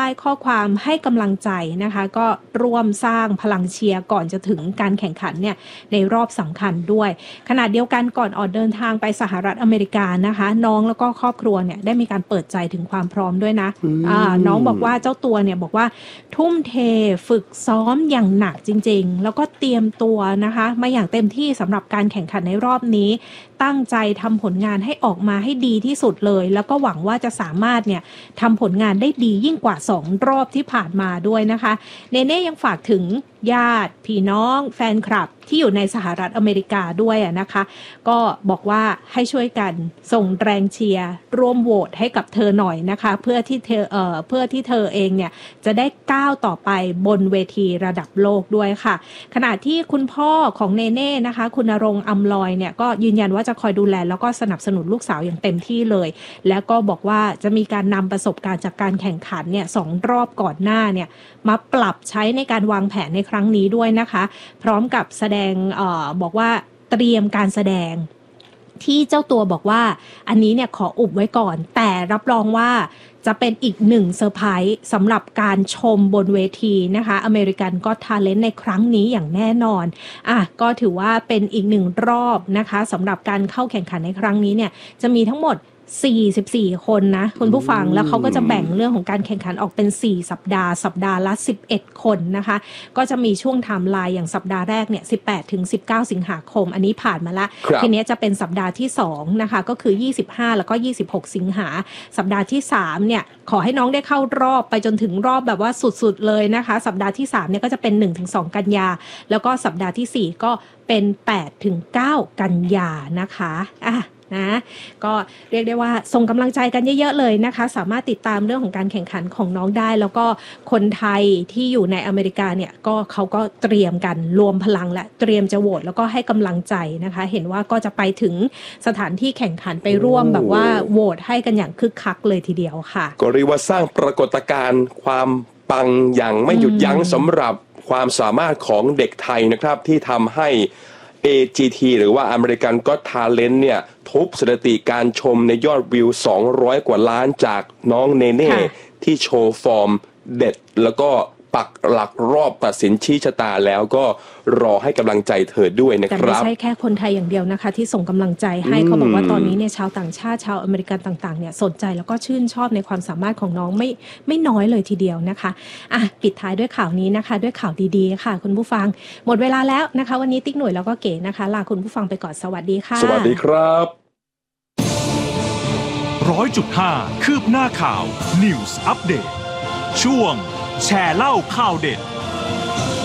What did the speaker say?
ต้ข้อความให้กำลังใจนะคะก็ร่วมสร้างพลังเชียร์ก่อนจะถึงการแข่งขันเนี่ยในรอบสำคัญด้วยขณะเดียวกันก่อนออกเดินทางไปสหรัฐอเมริกานะคะน้องแล้วก็ครอบครัวเนี่ยได้มีการเปิดใจถึงความพร้อมด้วยนะน้องบอกว่าเจ้าตัวเนี่ยบอกว่าทุ่มเทฝึกซ้อมอย่างหนักจริงๆแล้วก็เตรียมตัวนะคะมาอย่างเต็มที่สำหรับการแข่งขันในรอบนี้ตั้งใจทำผลงานให้ออกมาให้ดีที่สุดเลยแล้วก็หวังว่าจะสามารถเนี่ยทำผลงานได้ดียิ่งกว่า2รอบที่ผ่านมาด้วยนะคะเนเน่ยังฝากถึงญาติพี่น้องแฟนคลับที่อยู่ในสหรัฐอเมริกาด้วยนะคะก็บอกว่าให้ช่วยกันส่งแรงเชียร์ร่วมโหวตให้กับเธอหน่อยนะคะเพื่อที่เธอเองเนี่ยจะได้ก้าวต่อไปบนเวทีระดับโลกด้วยค่ะขณะที่คุณพ่อของเนเน่นะคะคุณณรงค์อำลอยเนี่ยก็ยืนยันว่าจะคอยดูแลแล้วก็สนับสนุนลูกสาวอย่างเต็มที่เลยแล้วก็บอกว่าจะมีการนำประสบการณ์จากการแข่งขันเนี่ย2 รอบก่อนหน้าเนี่ยมาปรับใช้ในการวางแผนในครั้งนี้ด้วยนะคะพร้อมกับแสดงบอกว่าเตรียมการแสดงที่เจ้าตัวบอกว่าอันนี้เนี่ยขออุบไว้ก่อนแต่รับรองว่าจะเป็นอีก1เซอร์ไพรส์สำหรับการชมบนเวทีนะคะอเมริกันก็ทาเลนต์ในครั้งนี้อย่างแน่นอนก็ถือว่าเป็นอีก1รอบนะคะสำหรับการเข้าแข่งขันในครั้งนี้เนี่ยจะมีทั้งหมด44 คนนะคุณผู้ฟังแล้วเขาก็จะแบ่งเรื่องของการแข่งขันออกเป็น4สัปดาห์ละ11 คนนะคะก็จะมีช่วงไทม์ไลน์อย่างสัปดาห์แรกเนี่ย18 ถึง 19 สิงหาคมอันนี้ผ่านมาละทีนี้จะเป็นสัปดาห์ที่2นะคะก็คือ25แล้วก็26สิงหาสัปดาห์ที่3เนี่ยขอให้น้องได้เข้ารอบไปจนถึงรอบแบบว่าสุดๆเลยนะคะสัปดาห์ที่3เนี่ยก็จะเป็น 1-2 กันยาแล้วก็สัปดาห์ที่4ก็เป็น 8-9 กันยานะคะนะก็เรียกได้ว่าส่งกำลังใจกันเยอะๆเลยนะคะสามารถติดตามเรื่องของการแข่งขันของน้องได้แล้วก็คนไทยที่อยู่ในอเมริกาเนี่ยก็เขาก็เตรียมกันรวมพลังและเตรียมจะโหวตแล้วก็ให้กำลังใจนะคะเห็นว่าก็จะไปถึงสถานที่แข่งขันไปร่วมแบบว่าโหวตให้กันอย่างคึกคักเลยทีเดียวค่ะก็เรียกว่าสร้างปรากฏการณ์ความปังอย่างไม่หยุดยั้งสำหรับความสามารถของเด็กไทยนะครับที่ทำให้AGT หรือว่า American Got Talent เนี่ยทุบสถิติการชมในยอดวิว200 กว่าล้านจากน้องเนเน่ที่โชว์ฟอร์มเด็ดแล้วก็ปักหลักรอบตัดสินชี้ชะตาแล้วก็รอให้กำลังใจเธอด้วยนะครับแต่ไม่ใช่แค่คนไทยอย่างเดียวนะคะที่ส่งกำลังใจให้เขาบอกว่าตอนนี้เนี่ยชาวต่างชาติชาวอเมริกันต่างๆเนี่ยสนใจแล้วก็ชื่นชอบในความสามารถของน้องไม่น้อยเลยทีเดียวนะคะปิดท้ายด้วยข่าวนี้นะคะด้วยข่าวดีๆค่ะคุณผู้ฟังหมดเวลาแล้วนะคะวันนี้ติ๊กหน่วยแล้วก็เก๋นะคะลาคุณผู้ฟังไปก่อนสวัสดีค่ะสวัสดีครับ 100.5 คืบหน้าข่าว News Update ช่วงแชร์เล่าข่าวเด็ด